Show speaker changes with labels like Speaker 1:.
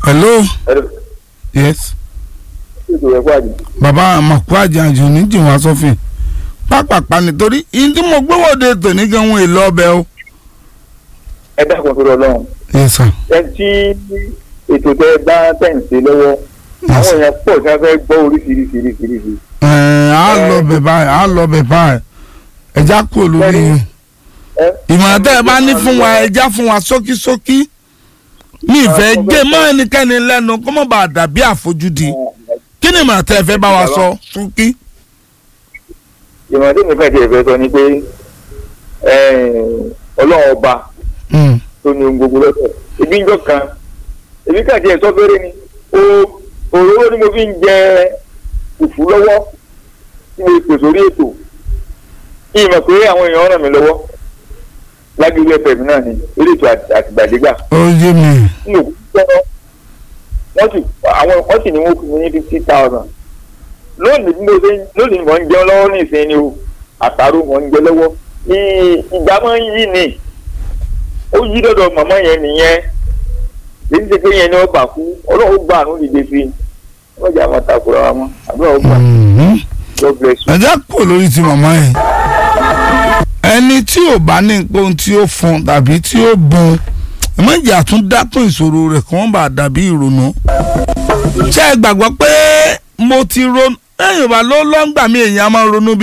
Speaker 1: hello.
Speaker 2: Hello.
Speaker 1: Yes.
Speaker 2: Bàbá
Speaker 1: àmàkúàjì àjò ní jìnwá sọ́fìn pápápá nítorí ìdí mo gbówóde tòní gan ohun èlò ọbẹ̀ o.
Speaker 2: ẹ dákun tó lọ lọ́hùn.
Speaker 1: Yes sir.
Speaker 2: ẹ tí ètò tẹ bá tẹ̀sí lọ́wọ́ àwọn èèyàn pọ̀ tí wọ́n fẹ́ gbọ́ oríṣiríṣiríṣiríṣi.
Speaker 1: á lọ bẹ̀ báyìí ẹja kú olórí yìí ìmọ̀ràn tẹ́ ẹ bá ní fún wa ẹja fún wa ṣókíṣókí mi ìfẹ́ gé mọ́ ẹnikẹ́ni lẹ́nu kó mọ̀ bá dàbí àfojúdi kí ni ìmọ̀ràn tẹ́ ẹ fẹ́ bá wa sọ ṣókí.
Speaker 2: ìmọ̀ràn tí mi fẹ́ ti ẹ̀fẹ́ sọ ni pé ọlọ́run ọba tó ní ohun gbogbo lọ́sẹ̀ ebi ń jọ kan ebi kàdí ẹ̀ sọ́fẹ́rẹ́ ni òróró ni mo fi ń jẹ fùfú lọ́wọ́ tí mo pè sórí ètò kí n mọ̀ pé àwọn èèyàn ràn mí lọ́wọ́ lágbègbè fm náà ni lórí ètò àtìgbàdégbà.
Speaker 1: ó yé mi.
Speaker 2: wọ́n sì ní wọ́n fún mi ní 50,000 lónìí mò ń jẹun lọ́wọ́ ní ìsìn ni o àtàrò mò ń jẹ lọ́wọ́ ìgbà máa ń yí ni ó yí dọ́dọ̀ màmá yẹn nìyẹn èyí ṣe pé yẹn ni wọ́n gbà kú ọlọ́run gbà àánú dìde sí i wọ́n jà máa takura wa mọ́ àbúrò ọgbà. God bless you.
Speaker 1: ẹ jẹ́ kó lórí ti màmá yẹn ẹni tí ò bá ní nǹkan tí ó fún tàbí tí ó bùn ìmọ̀jà tún dákún ìṣòro rẹ̀ kí wọ́n bá dàbí ìrònú. ṣé ẹ gbàgbọ́ pé mo ti ronú ẹ̀yìn bá ló lọ́ngbà mi èèyàn máa ronú bí.